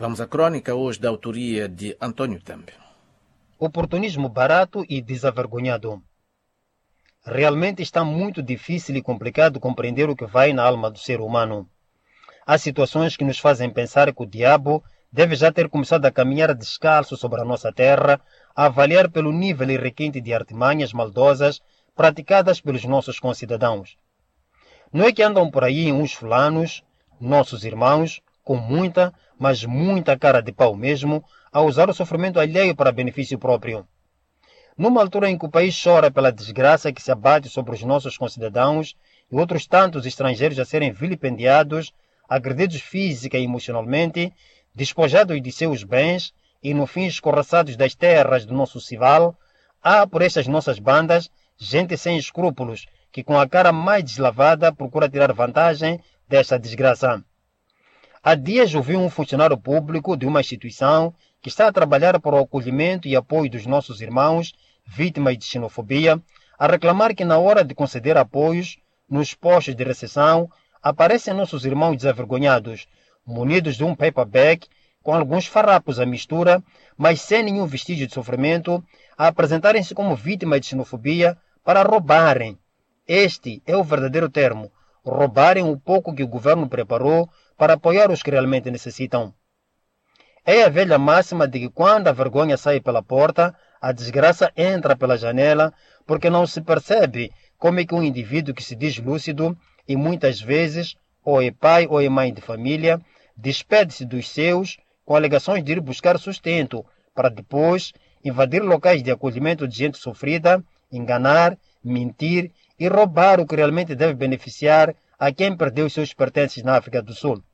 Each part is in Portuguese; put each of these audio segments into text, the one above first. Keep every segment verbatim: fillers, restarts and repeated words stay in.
Vamos à crônica hoje da autoria de António Tembe. Oportunismo barato e desavergonhado. Realmente está muito difícil e complicado compreender o que vai na alma do ser humano. Há situações que nos fazem pensar que o diabo deve já ter começado a caminhar descalço sobre a nossa terra, a avaliar pelo nível e requinte de artimanhas maldosas praticadas pelos nossos concidadãos. Não é que andam por aí uns fulanos, nossos irmãos, com muita, mas muita cara de pau mesmo, a usar o sofrimento alheio para benefício próprio. Numa altura em que o país chora pela desgraça que se abate sobre os nossos concidadãos e outros tantos estrangeiros a serem vilipendiados, agredidos física e emocionalmente, despojados de seus bens e, no fim, escorraçados das terras do nosso cival, há por estas nossas bandas gente sem escrúpulos que, com a cara mais deslavada, procura tirar vantagem desta desgraça. Há dias ouvi um funcionário público de uma instituição que está a trabalhar para o acolhimento e apoio dos nossos irmãos vítimas de xenofobia, a reclamar que na hora de conceder apoios nos postos de recepção aparecem nossos irmãos desavergonhados, munidos de um paperback com alguns farrapos à mistura, mas sem nenhum vestígio de sofrimento, a apresentarem-se como vítimas de xenofobia para roubarem. Este é o verdadeiro termo, roubarem o pouco que o governo preparou para apoiar os que realmente necessitam. É a velha máxima de que quando a vergonha sai pela porta, a desgraça entra pela janela, porque não se percebe como é que um indivíduo que se diz lúcido e muitas vezes ou é pai ou é mãe de família, despede-se dos seus com alegações de ir buscar sustento, para depois invadir locais de acolhimento de gente sofrida, enganar, mentir e roubar o que realmente deve beneficiar a quem perdeu seus pertences na África do Sul.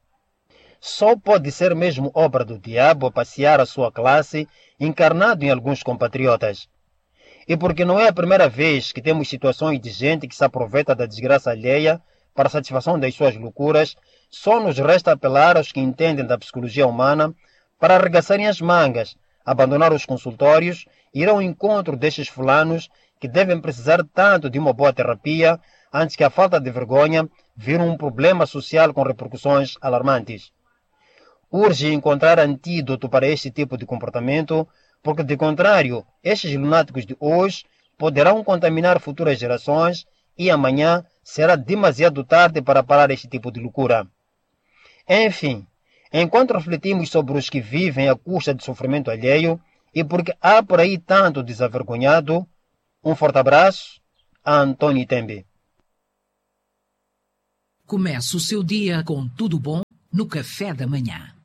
Só pode ser mesmo obra do diabo a passear a sua classe, encarnado em alguns compatriotas. E porque não é a primeira vez que temos situações de gente que se aproveita da desgraça alheia para a satisfação das suas loucuras, só nos resta apelar aos que entendem da psicologia humana para arregaçarem as mangas, abandonar os consultórios e ir ao encontro destes fulanos que devem precisar tanto de uma boa terapia antes que a falta de vergonha vire um problema social com repercussões alarmantes. Urge encontrar antídoto para este tipo de comportamento, porque, de contrário, estes lunáticos de hoje poderão contaminar futuras gerações e amanhã será demasiado tarde para parar este tipo de loucura. Enfim, enquanto refletimos sobre os que vivem à custa de sofrimento alheio e porque há por aí tanto desavergonhado, um forte abraço a António Tembe. Comece o seu dia com tudo bom no café da manhã.